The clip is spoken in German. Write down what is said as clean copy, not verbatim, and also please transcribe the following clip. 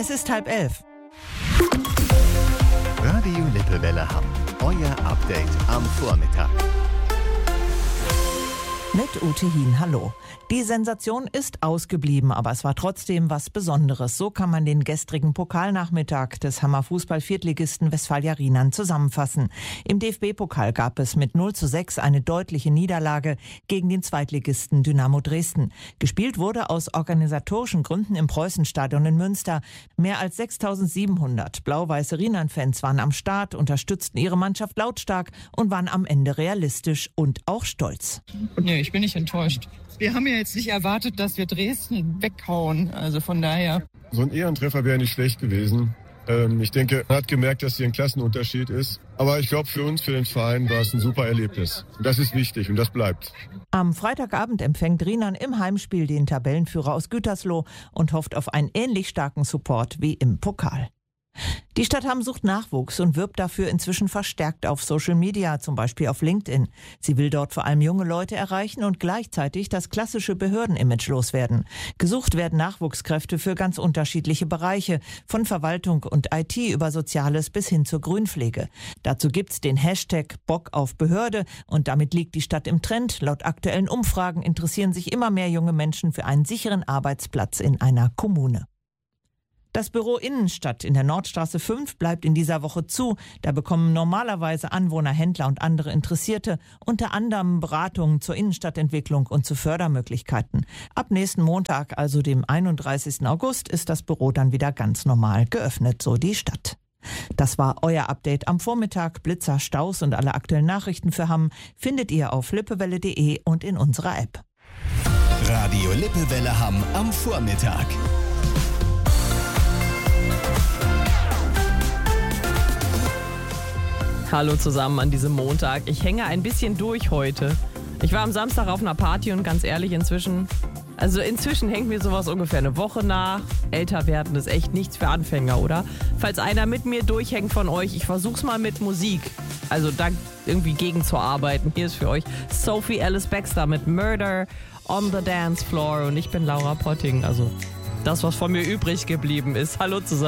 Es ist 10:30. Radio Lippewelle Hamm. Euer Update am Vormittag. Mit Ute Hien, hallo. Die Sensation ist ausgeblieben, aber es war trotzdem was Besonderes. So kann man den gestrigen Pokalnachmittag des Hammer Fußball-Viertligisten Westfalia Rienan zusammenfassen. Im DFB-Pokal gab es mit 0:6 eine deutliche Niederlage gegen den Zweitligisten Dynamo Dresden. Gespielt wurde aus organisatorischen Gründen im Preußenstadion in Münster. Mehr als 6.700 blau-weiße Rienan-Fans waren am Start, unterstützten ihre Mannschaft lautstark und waren am Ende realistisch und auch stolz. Nee, ich bin nicht enttäuscht. Wir haben ja jetzt nicht erwartet, dass wir Dresden weghauen. Also von daher. So ein Ehrentreffer wäre nicht schlecht gewesen. Ich denke, man hat gemerkt, dass hier ein Klassenunterschied ist. Aber ich glaube, für uns, für den Verein, war es ein super Erlebnis. Und das ist wichtig und das bleibt. Am Freitagabend empfängt Rienan im Heimspiel den Tabellenführer aus Gütersloh und hofft auf einen ähnlich starken Support wie im Pokal. Die Stadt Hamm sucht Nachwuchs und wirbt dafür inzwischen verstärkt auf Social Media, zum Beispiel auf LinkedIn. Sie will dort vor allem junge Leute erreichen und gleichzeitig das klassische Behördenimage loswerden. Gesucht werden Nachwuchskräfte für ganz unterschiedliche Bereiche, von Verwaltung und IT über Soziales bis hin zur Grünpflege. Dazu gibt's den Hashtag Bock auf Behörde und damit liegt die Stadt im Trend. Laut aktuellen Umfragen interessieren sich immer mehr junge Menschen für einen sicheren Arbeitsplatz in einer Kommune. Das Büro Innenstadt in der Nordstraße 5 bleibt in dieser Woche zu. Da bekommen normalerweise Anwohner, Händler und andere Interessierte unter anderem Beratungen zur Innenstadtentwicklung und zu Fördermöglichkeiten. Ab nächsten Montag, also dem 31. August, ist das Büro dann wieder ganz normal geöffnet, so die Stadt. Das war euer Update am Vormittag. Blitzer, Staus und alle aktuellen Nachrichten für Hamm findet ihr auf lippewelle.de und in unserer App. Radio Lippewelle Hamm am Vormittag. Hallo zusammen an diesem Montag. Ich hänge ein bisschen durch heute. Ich war am Samstag auf einer Party und ganz ehrlich, inzwischen hängt mir sowas ungefähr eine Woche nach. Älter werden ist echt nichts für Anfänger, oder? Falls einer mit mir durchhängt von euch, ich versuch's mal mit Musik. Also da irgendwie gegenzuarbeiten. Hier ist für euch Sophie Ellis Bextor mit Murder on the Dance Floor und ich bin Laura Potting. Also das, was von mir übrig geblieben ist. Hallo zusammen.